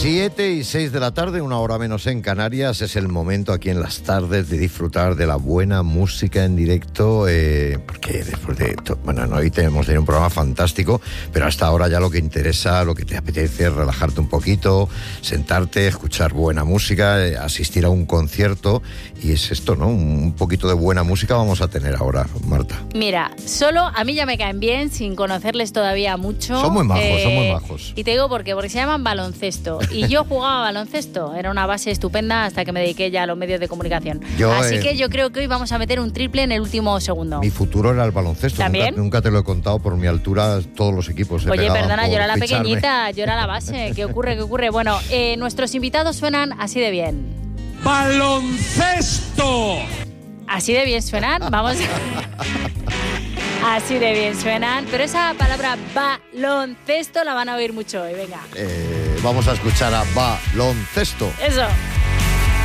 7:06 de la tarde, una hora menos en Canarias. Es el momento aquí en las tardes de disfrutar de la buena música en directo, porque después de esto, bueno, hoy hemos tenido un programa fantástico, pero hasta ahora ya lo que interesa, lo que te apetece es relajarte un poquito, sentarte, escuchar buena música, asistir a un concierto, y es esto, ¿no? Un poquito de buena música vamos a tener ahora, Marta. Mira, solo a mí ya me caen bien, sin conocerles todavía mucho. Son muy majos. Y te digo por qué, porque se llaman baloncesto. Y yo jugaba baloncesto, era una base estupenda hasta que me dediqué ya a los medios de comunicación. Así que yo creo que hoy vamos a meter un triple en el último segundo. Mi futuro era el baloncesto. ¿También? Nunca te lo he contado, por mi altura todos los equipos. Oye, perdona, yo era la pequeñita, yo era la base. ¿Qué ocurre? Bueno, nuestros invitados suenan así de bien. ¡Baloncesto! Así de bien suenan, vamos. Así de bien suenan, pero esa palabra baloncesto la van a oír mucho hoy, venga. Vamos a escuchar a baloncesto. Eso.